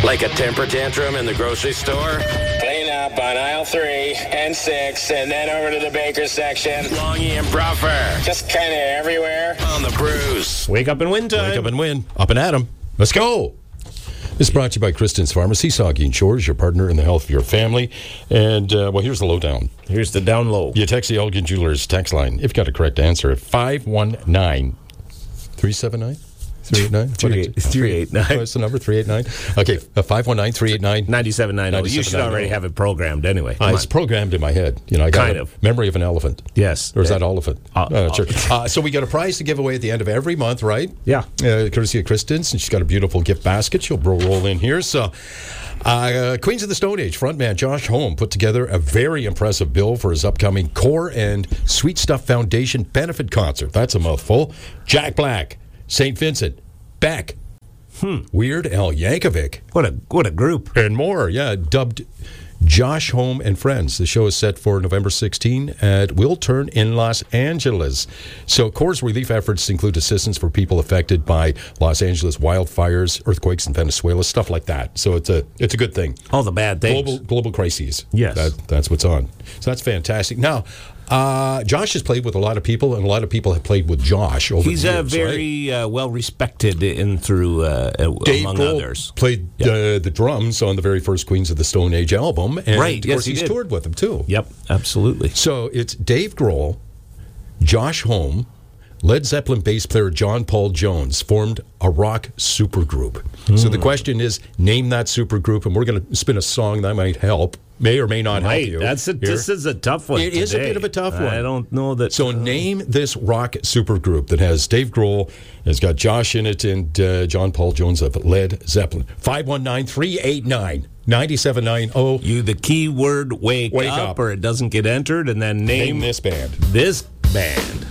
Like a temper tantrum in the grocery store? Clean up on aisle 3 and 6, and then over to the baker section. Longy and Bruffer. Just kind of everywhere. On the Bruce. Wake up and win time. Wake up and win. Up and at 'em. Let's go. This is brought to you by Kristen's Pharmacy, Saugeen Shores, your partner in the health of your family. And, here's the lowdown. Here's the down low. You text the Elgin Jewelers text line, if you've got a correct answer, at 519-379? 389? 389. What's the number? 389? Okay, 519-389. 9790. You should already have it programmed anyway. It's programmed in my head. You know, I got Kind a of. memory of an elephant. Yes. Or is that elephant? Sure. Oh. So we got a prize to give away at the end of every month, right? Yeah. Courtesy of Kristen's, and she's got a beautiful gift basket. She'll roll in here. So, Queens of the Stone Age frontman Josh Homme put together a very impressive bill for his upcoming Core and Sweet Stuff Foundation benefit concert. That's a mouthful. Jack Black, St. Vincent, Beck, Weird Al Yankovic. What a group. And more, yeah. Dubbed Josh Homme and Friends. The show is set for November 16 at Wiltern in Los Angeles. So Core's relief efforts include assistance for people affected by Los Angeles wildfires, earthquakes in Venezuela, stuff like that. So it's a good thing. All the bad things. Global crises. Yes. That's what's on. So that's fantastic. Now, Josh has played with a lot of people, and a lot of people have played with Josh over He's the years. very well respected in through Dave among Grohl others. played the drums on the very first Queens of the Stone Age album. And Right, of course, yes, he he's did. toured with them, too. Yep, absolutely. So it's Dave Grohl, Josh Homme, Led Zeppelin bass player John Paul Jones formed a rock supergroup. So the question is, name that supergroup, and we're going to spin a song that might help. May or may not help you. This is a tough one. It is a bit of a tough one. I don't know that. So name this rock supergroup that has Dave Grohl, has got Josh in it, and John Paul Jones of Led Zeppelin. 519-389-9790. You the keyword wake up, or it doesn't get entered, and then name this band. This band.